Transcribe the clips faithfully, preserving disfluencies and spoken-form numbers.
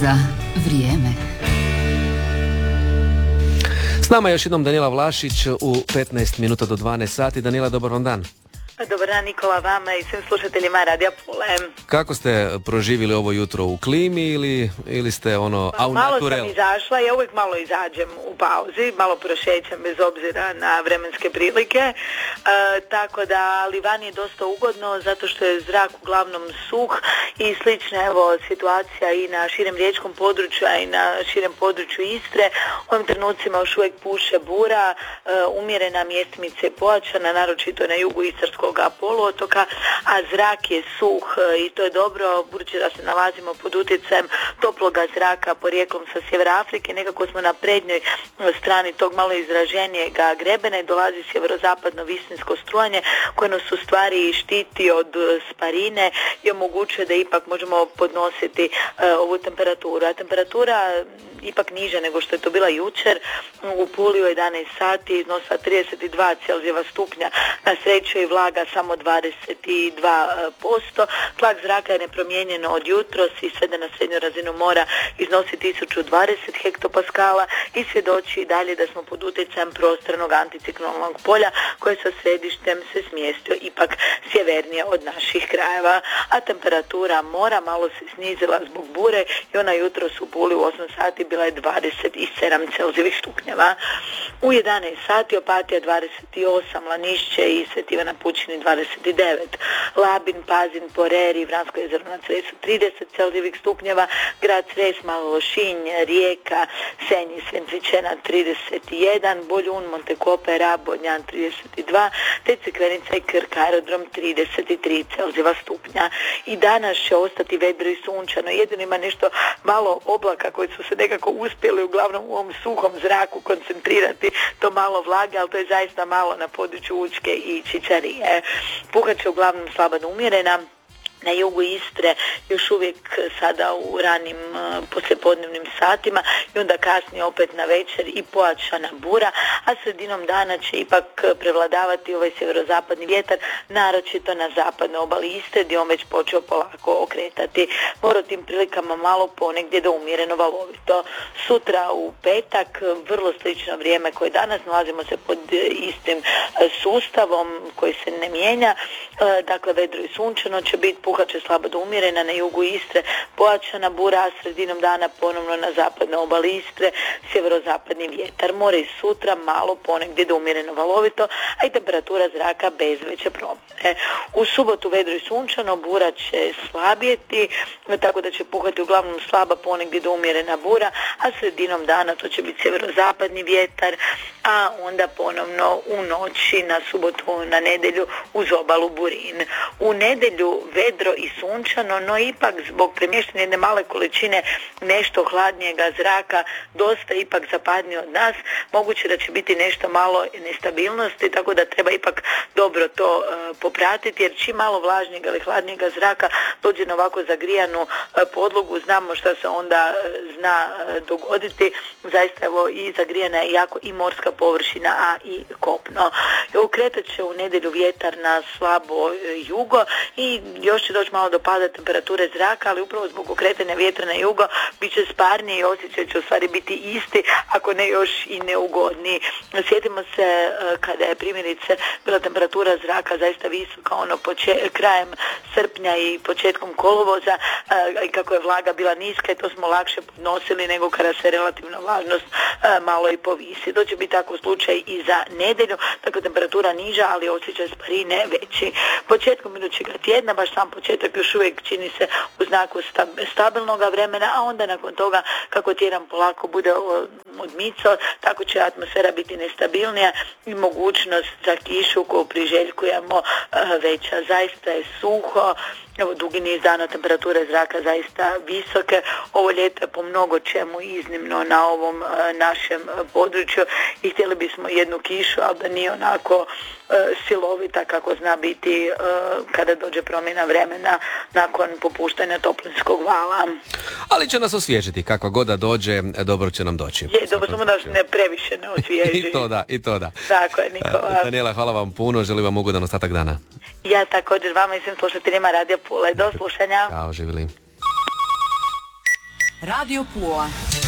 za vrijeme. S nama je još jednom Danijela Vlašić u petnaest minuta do dvanaest sati. Danijela, dobar vam dan. Dobar dan, Nikola, vama i svim slušateljima Radija Pule. Kako ste proživjeli ovo jutro, u klimi ili, ili ste ono pa, au malo naturel? Malo sam izašla, ja uvijek malo izađem u pauzi, malo prošećem bez obzira na vremenske prilike, e, tako da ali van je dosta ugodno zato što je zrak uglavnom suh i slična evo situacija i na širem riječkom području, a i na širem području Istre. U ovim trenucima još uvijek puše bura, e, umjerena mjestimica je pojačana, naročito na jugu Istarskog poluotoka, a zrak je suh i to je dobro, budući da se nalazimo pod utjecajem toploga zraka porijeklom sa sjevera Afrike, nekako smo na prednjoj strani tog malo izraženijega grebena i dolazi sjeverozapadno visinsko strujanje koje nas u stvari štiti od sparine i omogućuje da ipak možemo podnositi uh, ovu temperaturu. A temperatura ipak niža nego što je to bila jučer, u Puli u jedanaest sati iznosila trideset dva Celzijeva stupnja, na sreću i vlaga samo dvadeset dva posto. Tlak zraka je nepromijenjeno od jutros i svede na srednju razinu mora iznosi tisuću dvadeset hektopaskala i svjedoči i dalje da smo pod utjecajem prostranog anticiklonalnog polja koje sa središtem se smjestio ipak sjevernije od naših krajeva, a temperatura mora malo se snizila zbog bure i ona jutros u Puli u osam sati bila je dvadeset sedam Celzijevih stupnjeva. U jedanaest sati Opatija dvadeset osam, Lanišće i Sveti Ivan na Pučini dvadeset devet, Labin, Pazin, Porer i Vransko jezero na Cresu trideset Celzijevih stupnjeva, grad Cres, Malo Lošinj, Rijeka, Senj i Svetvinčena trideset jedan, Boljun, Montekope, Rab, Bodnjan trideset dva, te Crikvenica i Krk aerodrom trideset tri Celzijeva stupnja. I danas će ostati vedro i sunčano, jedino ima nešto malo oblaka koji su se nekako uspjeli uglavnom u ovom suhom zraku koncentrirati, to malo vlage, ali to je zaista malo na području Učke i Čičarije. Puhat će uglavnom slaba do umjerena. Na jugu Istre još uvijek sada u ranim uh, poslijepodnevnim satima i onda kasnije opet na večer i pojačana bura, a sredinom dana će ipak prevladavati ovaj sjeverozapadni vjetar, naročito na zapadnoj obali Istre gdje on već počeo polako okretati. Mora u tim prilikama malo ponegdje do umjereno valovito. Sutra u petak vrlo slično vrijeme koje danas, nalazimo se pod istim uh, sustavom koji se ne mijenja, uh, dakle vedro i sunčano će biti, puhat će slabo do umjerena, na jugu Istre pojačana bura, a sredinom dana ponovno na zapadnoj obali Istre sjeverozapadni vjetar. More i sutra malo ponegdje do umjereno valovito, a i temperatura zraka bez veće promjene. U subotu vedro i sunčano, bura će slabjeti, tako da će puhati uglavnom slaba ponegdje do umjerena bura, a sredinom dana to će biti sjeverozapadni vjetar, a onda ponovno u noći na subotu na nedjelju uz obalu burin. U nedjelju vedro i sunčano, no ipak zbog premještanja jedne male količine nešto hladnijega zraka dosta ipak zapadnije od nas, moguće da će biti nešto malo nestabilnosti, tako da treba ipak dobro to uh, popratiti, jer čim malo vlažnijega ili hladnijega zraka dođe na ovako zagrijanu uh, podlogu, znamo što se onda uh, zna uh, dogoditi. Zaista evo i zagrijana je jako i morska površina, a i kopno. Ukretat će u nedjelju vjetar na slabo uh, jugo i još će doći malo do pada temperature zraka, ali upravo zbog okretanja vjetra na jugo bit će sparnije i osjećaj će u stvari biti isti, ako ne još i neugodniji. Sjetimo se kada je primjerice bila temperatura zraka zaista visoka, ono poče- krajem srpnja i početkom kolovoza, i kako je vlaga bila niska i to smo lakše podnosili nego kada se relativna vlažnost malo i povisi. To će biti tako slučaj i za nedjelju, dakle temperatura niža, ali osjećaj sparine veći. Početkom idućega tjedna, baš sam početak još uvijek čini se u znaku stabilnog vremena, a onda nakon toga kako tjedan polako bude odmicao, tako će atmosfera biti nestabilnija i mogućnost za kišu koju priželjkujemo veća. Zaista je suho, evo dugi niz dana temperature zraka zaista visoke, ovo ljeto je po mnogo čemu iznimno na ovom našem području i htjeli bismo jednu kišu, ali da nije onako silovita kako zna biti kada dođe promjena vremena nakon popuštanja toplinskog vala. Ali će nas osvježiti, kakva god da dođe, dobro će nam doći. Je, dobro, samo da ne previše ne osvježi. I to da, i to da. Tako je, Nikola. Danijela, hvala vam puno, želim vam ugodan ostatak dana. Ja također vama i svim slušateljima Radija Pule. Do slušanja. Ćao, živjeli. Radio Pula.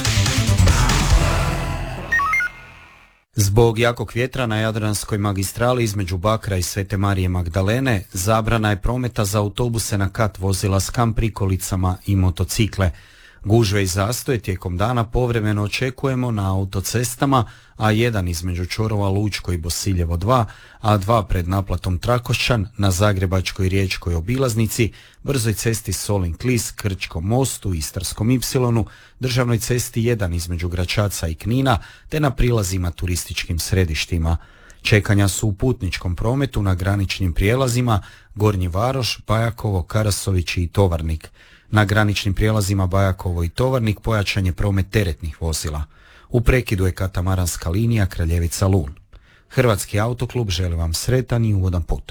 Zbog jakog vjetra na Jadranskoj magistrali između Bakra i Svete Marije Magdalene zabrana je prometa za autobuse na kat, vozila s kamp prikolicama i motocikle. Gužve i zastoje tijekom dana povremeno očekujemo na autocestama A jedan između čvorova Lučko i Bosiljevo dva, A dva pred naplatom Trakošćan, na Zagrebačkoj i Riječkoj obilaznici, brzoj cesti Solin-Klis, Krčkom mostu, Istarskom Ipsilonu, državnoj cesti jedan između Gračaca i Knina, te na prilazima turističkim središtima. Čekanja su u putničkom prometu na graničnim prijelazima Gornji Varoš, Bajakovo, Karasovići i Tovarnik. Na graničnim prijelazima Bajakovo i Tovarnik pojačan je promet teretnih vozila. U prekidu je katamaranska linija Kraljevica-Lun. Hrvatski autoklub želi vam sretan i ugodan put.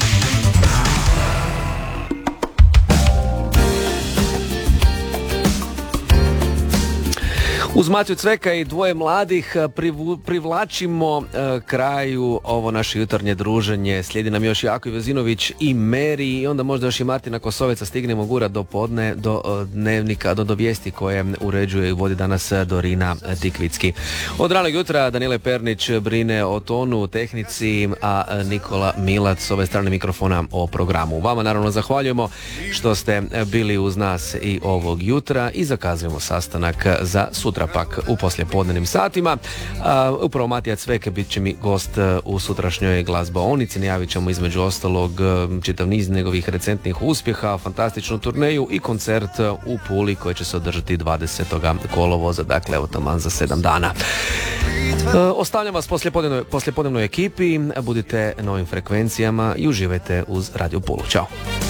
Uz Matiju Cveka i dvoje mladih privu, privlačimo e, kraju ovo naše jutarnje druženje. Slijedi nam još Jako Vezinović i Meri i onda možda još i Martina Kosoveca stignemo gura do podne, do e, dnevnika, do, do vijesti koje uređuje i vodi danas Dorina Dikvicki. Od ranog jutra Danijela Pernić brine o tonu, tehnici, a Nikola Milac s ove strane mikrofona o programu. Vama naravno zahvaljujemo što ste bili uz nas i ovog jutra i zakazujemo sastanak za sutra pak u poslijepodnevnim satima. A, upravo Matija Cveke bit će mi gost u sutrašnjoj glazbaonici. Najavit ćemo između ostalog čitav niz njegovih recentnih uspjeha, fantastičnu turneju i koncert u Puli koji će se održati dvadesetog kolovoza, dakle evo taman za sedam dana. E, ostavljam vas poslijepodnevnoj, poslijepodnevnoj ekipi, budite na ovim frekvencijama i uživajte uz Radio Pulu. Ćao!